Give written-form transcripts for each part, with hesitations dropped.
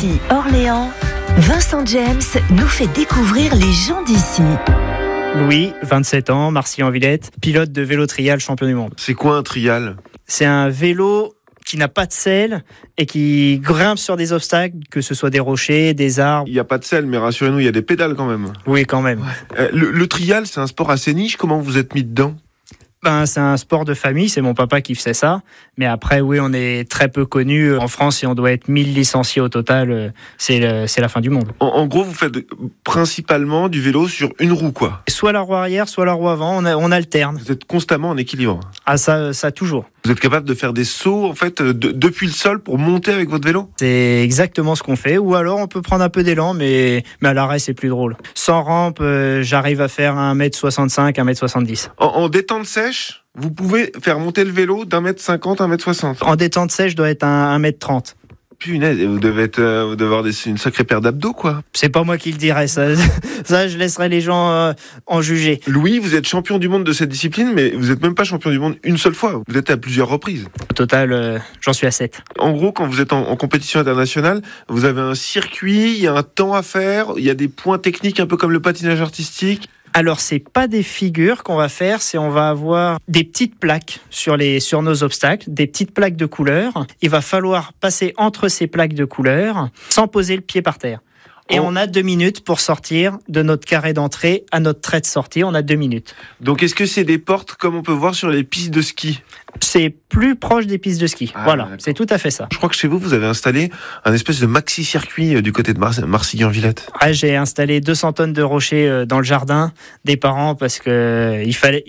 Ici Orléans, Vincent James nous fait découvrir les gens d'ici. Louis, 27 ans, Marcilly-en-Villette, pilote de vélo trial champion du monde. C'est quoi un trial ? C'est un vélo qui n'a pas de selle et qui grimpe sur des obstacles, que ce soit des rochers, des arbres. Il n'y a pas de selle, mais rassurez-nous, il y a des pédales quand même. Oui, quand même. Le trial, c'est un sport assez niche. Comment vous êtes mis dedans ? C'est un sport de famille, c'est mon papa qui faisait ça. Mais après, oui, on est très peu connu en France et on doit être 1000 licenciés au total. C'est la fin du monde. En gros, vous faites principalement du vélo sur une roue, quoi. Soit la roue arrière, soit la roue avant, on alterne. Vous êtes constamment en équilibre. Ah, ça toujours. Vous êtes capable de faire des sauts, en fait, depuis le sol pour monter avec votre vélo ? C'est exactement ce qu'on fait. Ou alors, on peut prendre un peu d'élan, mais à l'arrêt, c'est plus drôle. Sans rampe, j'arrive à faire 1m65, 1m70. En détente sèche, vous pouvez faire monter le vélo d'1m50, 1m60. En détente sèche, je dois être à 1m30. Punaise, vous devez avoir une sacrée paire d'abdos, quoi. C'est pas moi qui le dirais, ça. Ça, je laisserai les gens en juger. Louis, vous êtes champion du monde de cette discipline, mais vous n'êtes même pas champion du monde une seule fois. Vous êtes à plusieurs reprises. Au total, j'en suis à 7. En gros, quand vous êtes en compétition internationale, vous avez un circuit, il y a un temps à faire, il y a des points techniques un peu comme le patinage artistique. Alors, c'est pas des figures qu'on va faire, c'est on va avoir des petites plaques sur nos obstacles, des petites plaques de couleur. Il va falloir passer entre ces plaques de couleur sans poser le pied par terre. Et on a 2 minutes pour sortir de notre carré d'entrée à notre trait de sortie. On a 2 minutes. Donc, est-ce que c'est des portes comme on peut voir sur les pistes de ski ? C'est plus proche des pistes de ski. Voilà, d'accord. C'est tout à fait ça. Je crois que chez vous avez installé un espèce de maxi-circuit du côté de Marcilly-en-Villette. Ouais, j'ai installé 200 tonnes de rochers dans le jardin des parents parce que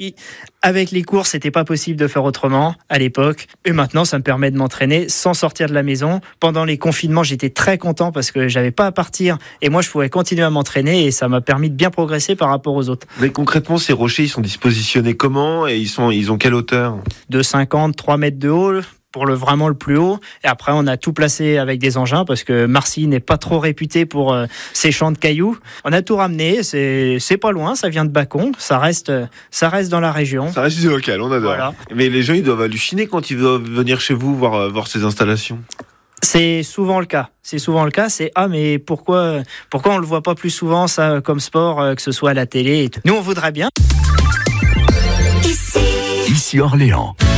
avec les courses, c'était pas possible de faire autrement à l'époque. Et maintenant, ça me permet de m'entraîner sans sortir de la maison. Pendant les confinements, j'étais très content parce que j'avais pas à partir et moi, je pouvais continuer à m'entraîner et ça m'a permis de bien progresser par rapport aux autres. Mais concrètement, ces rochers, ils sont dispositionnés comment et ils ont quelle hauteur ? 2,50, 3 mètres de haut pour vraiment le plus haut. Et après, on a tout placé avec des engins parce que Marcilly n'est pas trop réputé pour ses champs de cailloux. On a tout ramené. C'est pas loin. Ça vient de Bacon. Ça reste dans la région. Ça reste du local. On adore. Voilà. Mais les gens, ils doivent halluciner quand ils doivent venir chez vous voir ces installations. C'est souvent le cas. C'est mais pourquoi on le voit pas plus souvent ça comme sport, que ce soit à la télé et tout. Nous, on voudrait bien. Ici Orléans.